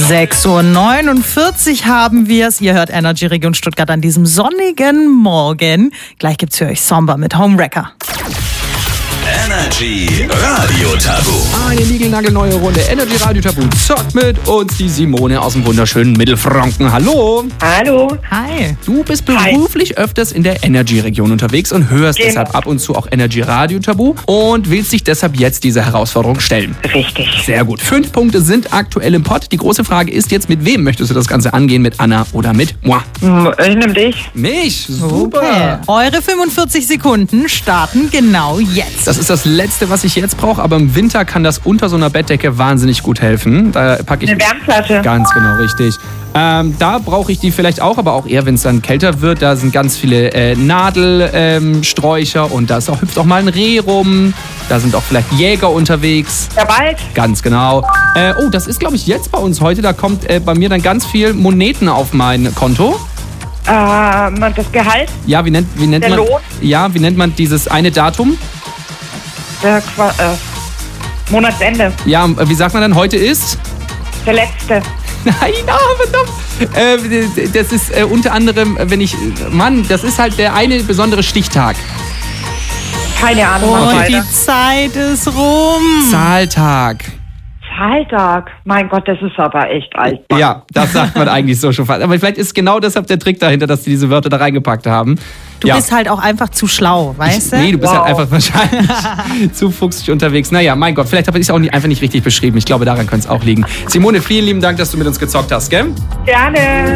6:49 Uhr haben wir es. Ihr hört Energy Region Stuttgart an diesem sonnigen Morgen. Gleich gibt's für euch Somber mit Homewrecker. Energy Radio Tabu. Eine niegelnagelneue Runde Energy Radio Tabu. Zockt mit uns die Simone aus dem wunderschönen Mittelfranken. Hallo. Hallo. Hi. Du bist beruflich öfters in der Energy-Region unterwegs und hörst deshalb ab und zu auch Energy Radio Tabu und willst dich deshalb jetzt dieser Herausforderung stellen. Richtig. Sehr gut. 5 Punkte sind aktuell im Pott. Die große Frage ist jetzt, mit wem möchtest du das Ganze angehen? Mit Anna oder mit moi? Ich nehme dich. Mich? Super. Okay. Eure 45 Sekunden starten genau jetzt. Das ist das Letzte, was ich jetzt brauche, aber im Winter kann das unter so einer Bettdecke wahnsinnig gut helfen. Da packe ich Eine Wärmflasche. Ganz genau, richtig. Da brauche ich die vielleicht auch, aber auch eher, wenn es dann kälter wird. Da sind ganz viele Nadelsträucher und da hüpft auch mal ein Reh rum. Da sind auch vielleicht Jäger unterwegs. Der Wald. Ganz genau. Das ist, glaube ich, jetzt bei uns heute. Da kommt bei mir dann ganz viel Moneten auf mein Konto. Das Gehalt. Ja, wie nennt Der man? Lohn. Ja, wie nennt man dieses eine Datum? Der Monatsende. Ja, wie sagt man dann? Heute ist? Der letzte. Nein, verdammt. Das ist unter anderem, das ist halt der eine besondere Stichtag. Keine Ahnung. Und weiter. die Zeit ist rum. Zahltag. Zahltag. Mein Gott, das ist aber echt alt. Mann. Ja, das sagt man eigentlich so schon fast. Aber vielleicht ist genau deshalb der Trick dahinter, dass die diese Wörter da reingepackt haben. Du bist halt auch einfach zu schlau, weißt du? Nee, du bist halt einfach wahrscheinlich zu fuchsig unterwegs. Naja, mein Gott, vielleicht habe ich es auch einfach nicht richtig beschrieben. Ich glaube, daran könnte es auch liegen. Simone, vielen lieben Dank, dass du mit uns gezockt hast, gell? Gerne.